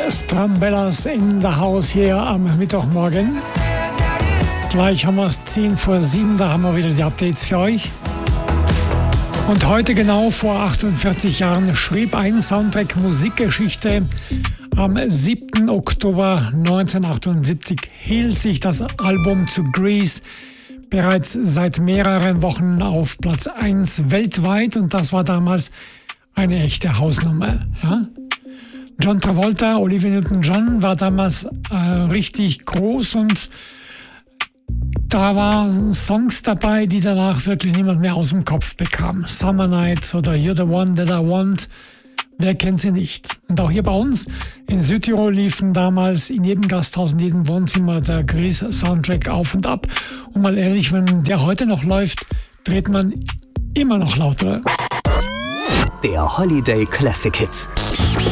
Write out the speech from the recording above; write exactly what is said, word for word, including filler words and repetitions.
Strambellas in der Haus hier am Mittwochmorgen. Gleich haben wir es zehn vor sieben, da haben wir wieder die Updates für euch. Und heute genau vor achtundvierzig Jahren schrieb ein Soundtrack Musikgeschichte. Am siebten Oktober neunzehnhundertachtundsiebzig hielt sich das Album zu Grease bereits seit mehreren Wochen auf Platz eins weltweit, und das war damals eine echte Hausnummer. Ja? John Travolta, Olivia Newton-John war damals äh, richtig groß, und da waren Songs dabei, die danach wirklich niemand mehr aus dem Kopf bekam. Summer Nights oder You're the One That I Want. Wer kennt sie nicht? Und auch hier bei uns in Südtirol liefen damals in jedem Gasthaus, in jedem Wohnzimmer der Grease-Soundtrack auf und ab. Und mal ehrlich, wenn der heute noch läuft, dreht man immer noch lauter. Der Holiday Classic Hit.